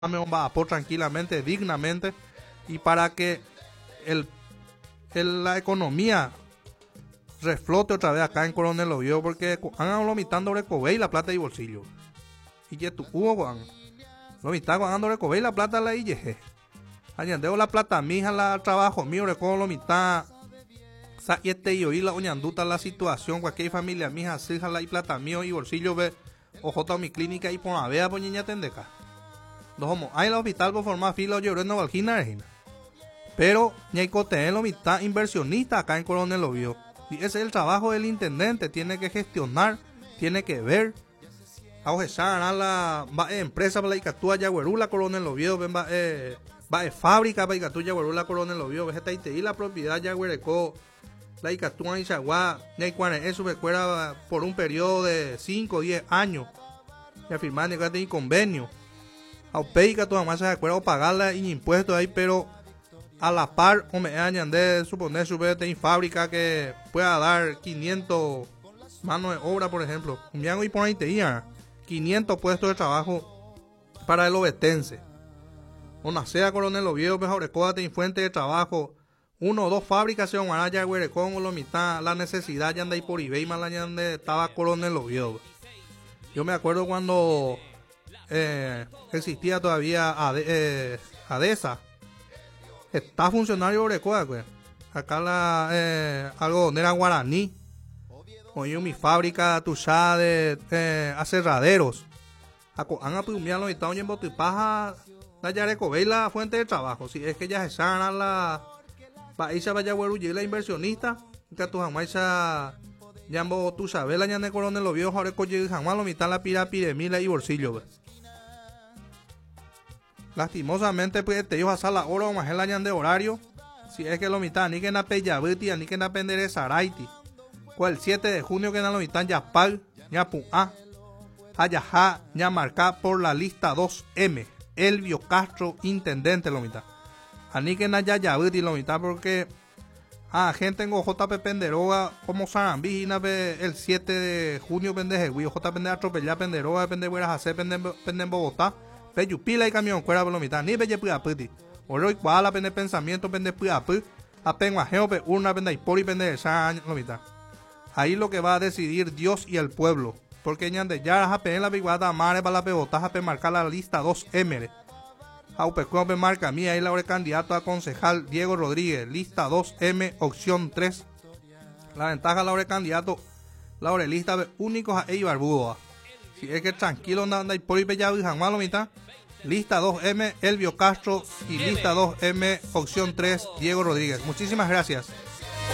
por tranquilamente, dignamente, y para que la economía reflote otra vez acá en Coronel Oviedo, porque han lomitando Recobé y la plata y bolsillo. Y que tu hubo, Juan. Lomitando cuando Recobé y la plata la IEG. Añandeo la plata mija, la trabajo mío, recojo lomitá. Y este y oí la oñanduta la situación, cualquier familia mija, sija la y plata mío y bolsillo ve. Ojota mi clínica y por la vea, por niña tendeca. Hay el hospital por formar fila o lloró en Novalgina, Regina. Pero ñaicote en la mitad inversionista acá en Coronel Oviedo. Y ese es el trabajo del intendente, tiene que gestionar, tiene que ver. A la empresa para la Icatúa Yagüerú, Coronel Oviedo, va fábrica para Icatúa Yagüerú, Coronel Oviedo, vegeta y la propiedad Yagüerecó, la Icatúa y Chaguá, eso me recuerda por un periodo de 5 o 10 años. Y afirmar que hay convenio. Aupeica toda más se acuerda o pagarla en impuestos ahí, pero a la par o me añaden de suponer en fábrica que pueda dar 500 manos de obra, por ejemplo. Un y por ahí te iba 500 puestos de trabajo para el obetense. Una sea Coronel Oviedo, mejor recódate en fuente de trabajo. 1 o 2 fábricas se van a ya Huerecón o lo mitad, la necesidad ya anda ahí por eBay, más la donde estaba Coronel Oviedo. Yo me acuerdo cuando existía todavía ADESA. Está funcionario Orecoa, pues. Acá la algodonera Guaraní. Oye, mi fábrica tuya de aserraderos. Han apumiado los estados en Botipaja, la Yarecobé y la fuente de trabajo. Si es que ya se sana la paisa vaya y la inversionista, que tu jamaiza Yambo tu sabes la ñane Coronel los viejos ahora coche jamás lo mitad la pirapiremila y bolsillo, pues. Lastimosamente, pues, te iba a hacer la hora o más el año de horario. Si es que lo mitad, ni que na Peyabuti, ni que na Pendere Saraiti. Cual 7 de junio que na lo mitad ya pal, ya puá, ayaja, ya marca por la lista 2M. Elvio Castro, intendente, lo mitad. Ani que na Yayabuti, lo mitad, porque gente en JP Penderoga, como Sarambí, el 7 de junio, pendeje, JP Pende atropellar Penderoga, Pende Buenas hacer, Pende en Bogotá. Peyupila y camión cuera por lo mitad, ni belle puaputi. Oro y cuala pende pensamiento, pende puapu. Apengo ajeo, pe urna, pende pori, pende esa lo mitad. Ahí lo que va a decidir Dios y el pueblo. Porque ñande ya jape en la biguada mare para la pebota, jape marcar la lista 2M. Aupecuo pe marca mía, ahí la hora candidato a concejal Diego Rodríguez, lista 2M, opción 3. La ventaja la hora candidato, la hora lista únicos a Ey Barbudo. Si es que tranquilo anda y por ahí ya jamás lo mitad. Lista 2M, Elvio Castro y lista 2M, opción 3, Diego Rodríguez. Muchísimas gracias.